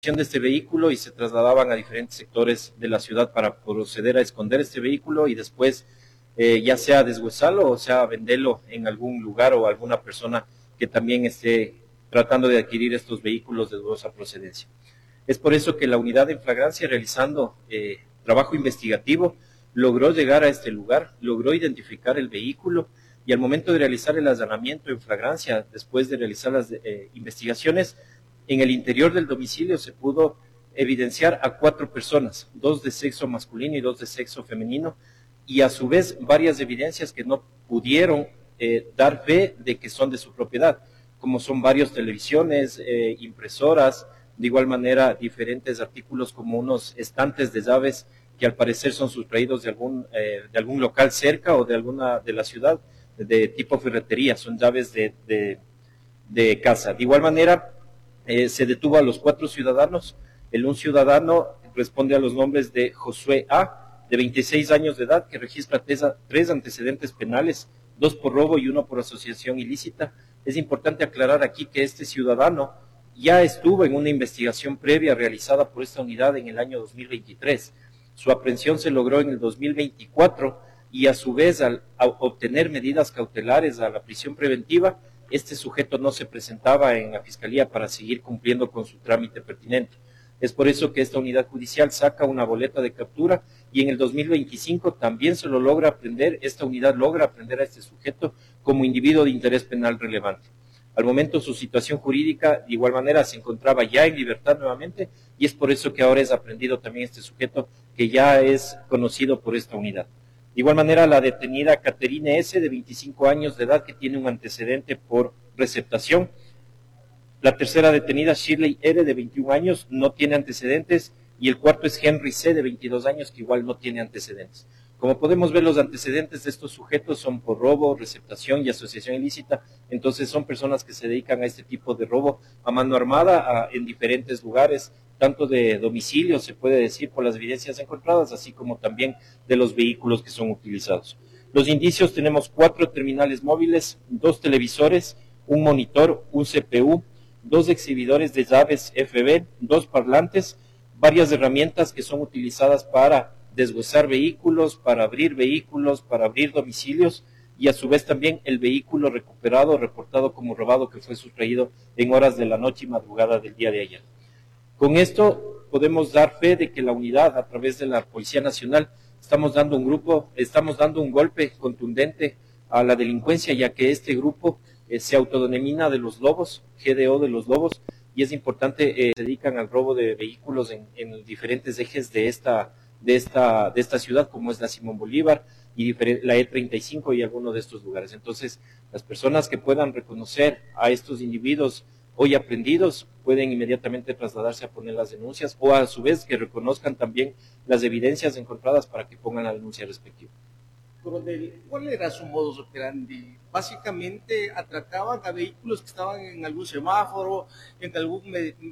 de este vehículo y se trasladaban a diferentes sectores de la ciudad para proceder a esconder este vehículo y después ya sea deshuesarlo o sea venderlo en algún lugar o alguna persona que también esté tratando de adquirir estos vehículos de dudosa procedencia. Es por eso que la unidad en flagrancia, realizando trabajo investigativo, logró llegar a este lugar, logró identificar el vehículo y al momento de realizar el allanamiento en flagrancia, después de realizar las investigaciones, en el interior del domicilio se pudo evidenciar a 4 personas, 2 de sexo masculino y 2 de sexo femenino, y a su vez varias evidencias que no pudieron dar fe de que son de su propiedad, como son varios televisiones, impresoras, de igual manera diferentes artículos como unos estantes de llaves que al parecer son sustraídos de algún local cerca o de alguna de la ciudad, de tipo ferretería, son llaves de casa. De igual manera, se detuvo a los 4 ciudadanos. Un ciudadano responde a los nombres de Josué A., de 26 años de edad, que registra 3 antecedentes penales, 2 por robo y 1 por asociación ilícita. Es importante aclarar aquí que este ciudadano ya estuvo en una investigación previa realizada por esta unidad en el año 2023. Su aprehensión se logró en el 2024 y a su vez al obtener medidas cautelares a la prisión preventiva, este sujeto no se presentaba en la Fiscalía para seguir cumpliendo con su trámite pertinente. Es por eso que esta unidad judicial saca una boleta de captura y en el 2025 también se lo logra aprender, esta unidad logra aprender a este sujeto como individuo de interés penal relevante. Al momento su situación jurídica de igual manera se encontraba ya en libertad nuevamente y es por eso que ahora es aprendido también este sujeto que ya es conocido por esta unidad. De igual manera, la detenida Caterine S., de 25 años de edad, que tiene un antecedente por receptación. La tercera detenida, Shirley R., de 21 años, no tiene antecedentes. Y el cuarto es Henry C., de 22 años, que igual no tiene antecedentes. Como podemos ver, los antecedentes de estos sujetos son por robo, receptación y asociación ilícita. Entonces son personas que se dedican a este tipo de robo a mano armada en diferentes lugares, tanto de domicilio, se puede decir, por las evidencias encontradas, así como también de los vehículos que son utilizados. Los indicios: tenemos 4 terminales móviles, 2 televisores, un monitor, un CPU, 2 exhibidores de llaves FB, 2 parlantes, varias herramientas que son utilizadas para deshuesar vehículos, para abrir domicilios, y a su vez también el vehículo recuperado, reportado como robado, que fue sustraído en horas de la noche y madrugada del día de ayer. Con esto podemos dar fe de que la unidad, a través de la Policía Nacional, estamos dando un golpe contundente a la delincuencia, ya que este grupo se autodenomina de los Lobos, GDO de los Lobos, y es importante, se dedican al robo de vehículos en diferentes ejes de esta ciudad, como es la Simón Bolívar y la E35 y algunos de estos lugares. Entonces, las personas que puedan reconocer a estos individuos hoy aprendidos pueden inmediatamente trasladarse a poner las denuncias, o a su vez que reconozcan también las evidencias encontradas para que pongan la denuncia respectiva. Coronel, ¿cuál era su modus operandi? Básicamente atracaban a vehículos que estaban en algún semáforo, en algún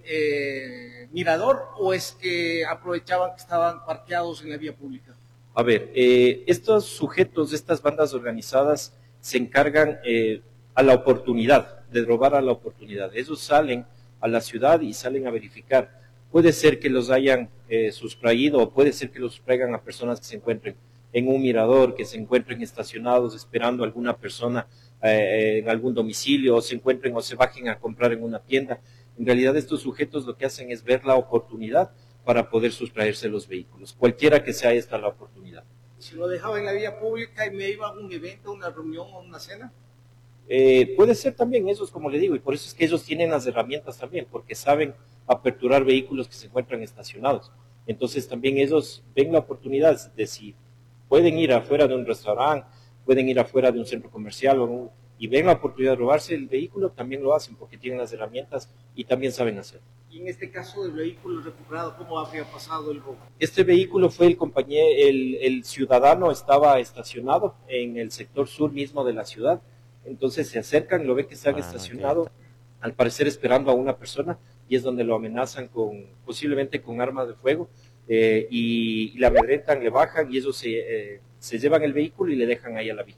mirador, o es que aprovechaban que estaban parqueados en la vía pública. A ver, estos sujetos, estas bandas organizadas, se encargan a la oportunidad, de robar a la oportunidad. Ellos salen a la ciudad y salen a verificar. Puede ser que los hayan sustraído, o puede ser que los sustraigan a personas que se encuentren en un mirador, que se encuentren estacionados esperando a alguna persona en algún domicilio, o se encuentren o se bajen a comprar en una tienda. En realidad estos sujetos lo que hacen es ver la oportunidad para poder sustraerse los vehículos, cualquiera que sea esta la oportunidad. Si lo dejaba en la vía pública y me iba a un evento, una reunión o una cena. Puede ser también esos, como le digo, y por eso es que ellos tienen las herramientas también, porque saben aperturar vehículos que se encuentran estacionados. Entonces también ellos ven la oportunidad de si pueden ir afuera de un restaurante, pueden ir afuera de un centro comercial y ven la oportunidad de robarse el vehículo, también lo hacen porque tienen las herramientas y también saben hacerlo. Y en este caso del vehículo recuperado, ¿cómo habría pasado el robo? Este vehículo fue el ciudadano estaba estacionado en el sector sur mismo de la ciudad, entonces se acercan, lo ven que está estacionado, okay, al parecer esperando a una persona, y es donde lo amenazan posiblemente con armas de fuego, y le amedrentan, le bajan, y ellos se llevan el vehículo y le dejan ahí a la víctima.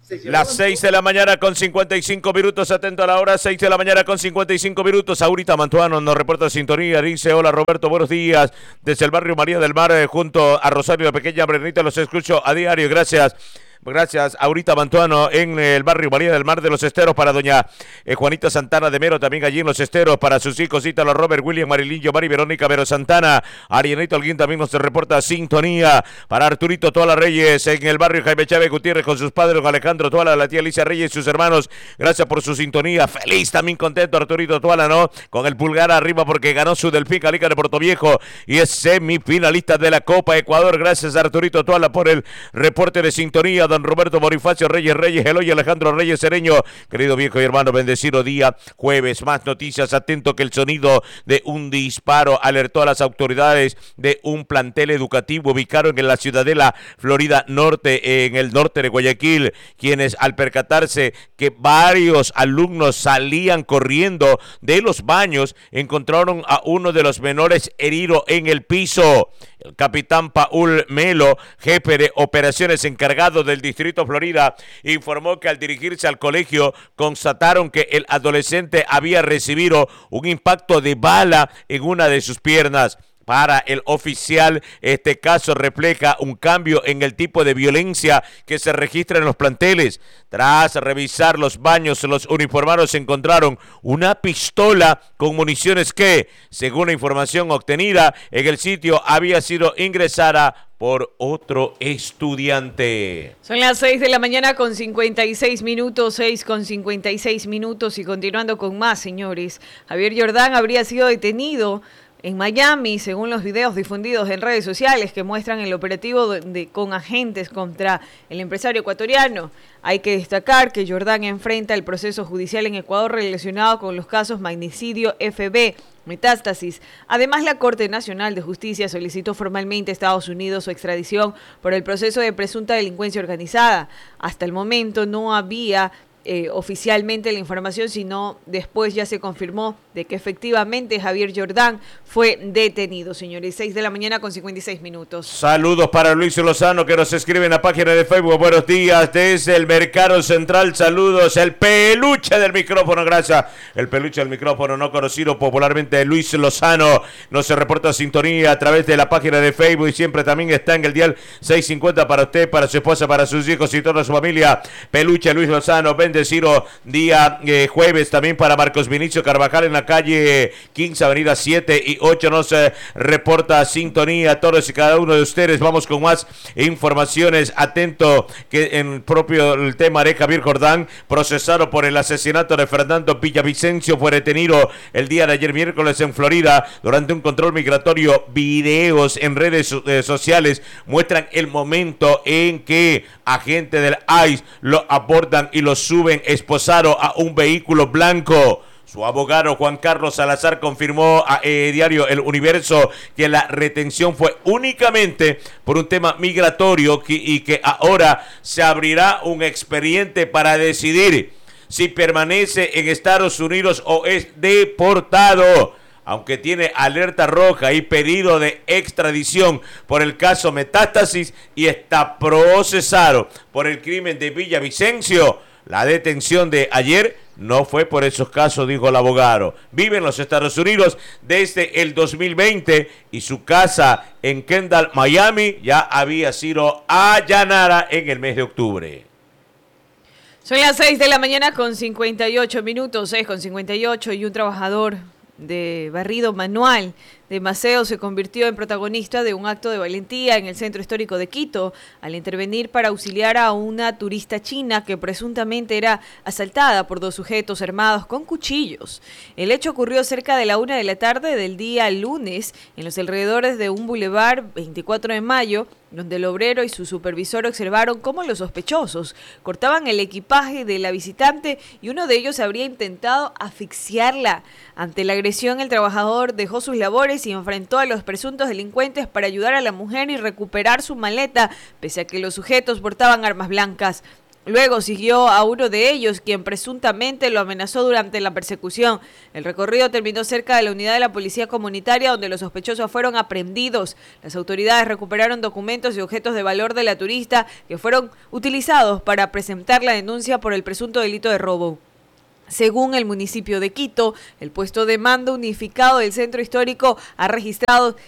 Las 6 de la mañana con 55 minutos, atento a la hora, 6 de la mañana con 55 minutos. Aurita Mantuano nos reporta sintonía, dice: hola Roberto, buenos días, desde el barrio María del Mar, junto a Rosario, la pequeña Brenita, los escucho a diario, gracias. Gracias, Aurita Mantuano, en el barrio María del Mar de los Esteros, para doña Juanita Santana de Mero, también allí en los Esteros, para sus hijos, Ítalo, Robert, William, Marilillo, Mari, Verónica, Vero Santana, Arianito Alguín también nos reporta sintonía, para Arturito Toala Reyes, en el barrio Jaime Chávez Gutiérrez, con sus padres, Alejandro Toala, la tía Alicia Reyes y sus hermanos, gracias por su sintonía, feliz, también contento Arturito Toala, ¿no? Con el pulgar arriba porque ganó su Delfín Calica de Portoviejo y es semifinalista de la Copa Ecuador, gracias Arturito Toala por el reporte de sintonía, don Roberto Bonifacio Reyes, Eloy Alejandro Reyes Cereño, querido viejo y hermano, bendecido día jueves, más noticias, atento que el sonido de un disparo alertó a las autoridades de un plantel educativo ubicado en la Ciudadela Florida Norte, en el norte de Guayaquil, quienes al percatarse que varios alumnos salían corriendo de los baños, encontraron a uno de los menores herido en el piso. El capitán Paul Melo, jefe de operaciones encargado del Distrito Florida, informó que al dirigirse al colegio constataron que el adolescente había recibido un impacto de bala en una de sus piernas. Para el oficial, este caso refleja un cambio en el tipo de violencia que se registra en los planteles. Tras revisar los baños, los uniformados encontraron una pistola con municiones que, según la información obtenida en el sitio, había sido ingresada por otro estudiante. Son las 6 de la mañana con 56 minutos, 6 con 56 minutos y continuando con más, señores. Javier Jordán habría sido detenido en Miami, según los videos difundidos en redes sociales que muestran el operativo con agentes contra el empresario ecuatoriano. Hay que destacar que Jordán enfrenta el proceso judicial en Ecuador relacionado con los casos magnicidio, FB, Metástasis. Además, la Corte Nacional de Justicia solicitó formalmente a Estados Unidos su extradición por el proceso de presunta delincuencia organizada. Hasta el momento no había oficialmente la información, sino después ya se confirmó de que efectivamente Javier Jordán fue detenido, señores. 6 de la mañana con 56 minutos. Saludos para Luis Lozano, que nos escribe en la página de Facebook. Buenos días desde el Mercado Central. Saludos, el peluche del micrófono, gracias. El peluche del micrófono, no conocido popularmente, Luis Lozano, nos reporta sintonía a través de la página de Facebook y siempre también está en el dial 650 para usted, para su esposa, para sus hijos y toda su familia. Peluche Luis Lozano, bendecido día jueves también para Marcos Vinicio Carvajal en la calle 15, avenida 7 y 8, nos reporta sintonía a todos y cada uno de ustedes. Vamos con más informaciones, atento que en propio el tema de Javier Jordán, procesado por el asesinato de Fernando Villavicencio, fue detenido el día de ayer miércoles en Florida durante un control migratorio. Videos en redes sociales muestran el momento en que agentes del ICE lo abordan y lo suben esposado a un vehículo blanco. Su abogado Juan Carlos Salazar confirmó a diario El Universo que la retención fue únicamente por un tema migratorio y que ahora se abrirá un expediente para decidir si permanece en Estados Unidos o es deportado. Aunque tiene alerta roja y pedido de extradición por el caso Metástasis y está procesado por el crimen de Villavicencio, la detención de ayer no fue por esos casos, dijo el abogado. Vive en los Estados Unidos desde el 2020 y su casa en Kendall, Miami, ya había sido allanada en el mes de octubre. Son las 6 de la mañana con 58 minutos, 6 con 58, y un trabajador de barrido manual de Maceo se convirtió en protagonista de un acto de valentía en el centro histórico de Quito al intervenir para auxiliar a una turista china que presuntamente era asaltada por dos sujetos armados con cuchillos. El hecho ocurrió cerca de la 1 de la tarde del día lunes en los alrededores de un bulevar 24 de mayo, donde el obrero y su supervisor observaron cómo los sospechosos cortaban el equipaje de la visitante y uno de ellos habría intentado asfixiarla. Ante la agresión, el trabajador dejó sus labores y enfrentó a los presuntos delincuentes para ayudar a la mujer y recuperar su maleta, pese a que los sujetos portaban armas blancas. Luego siguió a uno de ellos, quien presuntamente lo amenazó durante la persecución. El recorrido terminó cerca de la unidad de la policía comunitaria, donde los sospechosos fueron aprehendidos. Las autoridades recuperaron documentos y objetos de valor de la turista que fueron utilizados para presentar la denuncia por el presunto delito de robo. Según el municipio de Quito, el puesto de mando unificado del centro histórico ha registrado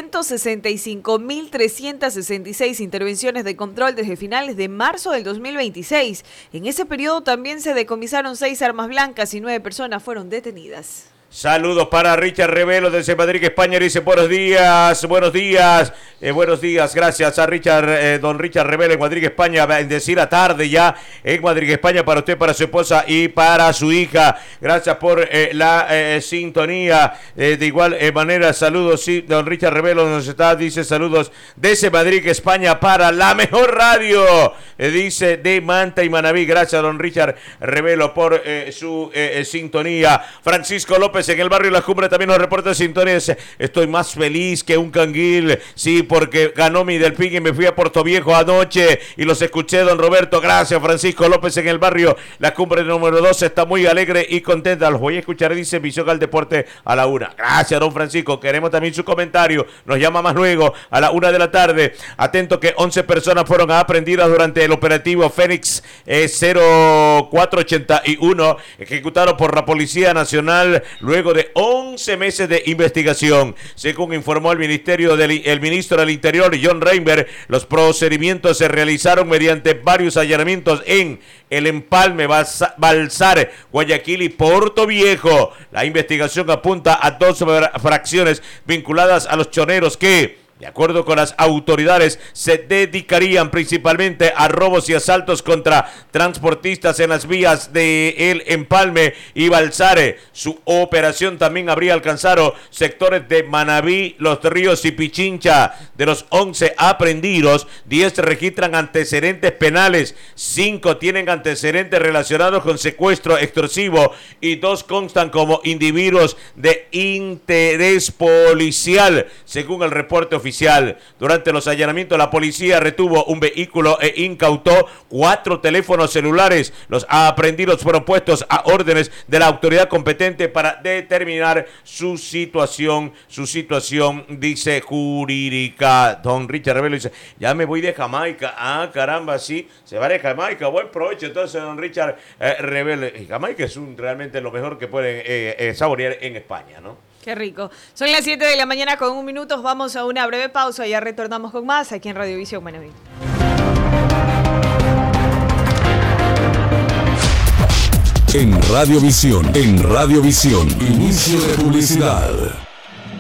165.366 intervenciones de control desde finales de marzo del 2026. En ese periodo también se decomisaron 6 armas blancas y 9 personas fueron detenidas. Saludos para Richard Revelo desde Madrid, España. Dice buenos días, gracias a Richard, don Richard Revelo en Madrid, España. Bendecir la tarde ya en Madrid, España, para usted, para su esposa y para su hija. Gracias por la sintonía. De igual manera, saludos, sí, don Richard Revelo nos está, dice saludos desde Madrid, España, para la mejor radio, dice de Manta y Manabí. Gracias, don Richard Revelo, por su sintonía. Francisco López en el barrio La Cumbre también nos reporta sintonía. Estoy más feliz que un canguil, sí, porque ganó mi Delfín y me fui a Puerto Viejo anoche y los escuché, don Roberto. Gracias, Francisco López en el barrio La Cumbre número 12, está muy alegre y contenta. Los voy a escuchar, dice Visión al Deporte a la 1. Gracias, don Francisco, queremos también su comentario. Nos llama más luego a la 1 de la tarde. Atento que 11 personas fueron aprehendidas durante el operativo Fénix 0481, ejecutado por la Policía Nacional luego de 11 meses de investigación. Según informó el ministro del Interior, John Reinberg, los procedimientos se realizaron mediante varios allanamientos en el Empalme, Balsar, Guayaquil y Puerto Viejo. La investigación apunta a 2 fracciones vinculadas a los choneros que, de acuerdo con las autoridades, se dedicarían principalmente a robos y asaltos contra transportistas en las vías de El Empalme y Balsare. Su operación también habría alcanzado sectores de Manabí, Los Ríos y Pichincha. De los 11 aprehendidos, 10 registran antecedentes penales, 5 tienen antecedentes relacionados con secuestro extorsivo y 2 constan como individuos de interés policial, según el reporte oficial. Durante los allanamientos, la policía retuvo un vehículo e incautó 4 teléfonos celulares. Los aprehendidos fueron puestos a órdenes de la autoridad competente para determinar su situación, dice, jurídica. Don Richard Revelo dice, ya me voy de Jamaica. Ah, caramba, sí, se va de Jamaica. Buen provecho entonces, don Richard Revelo. Jamaica es realmente lo mejor que pueden saborear en España, ¿no? Qué rico. Son las 7 de la mañana con 1 minuto. Vamos a una breve pausa. Ya retornamos con más aquí en Radiovisión Manabí. En Radiovisión, inicio de publicidad.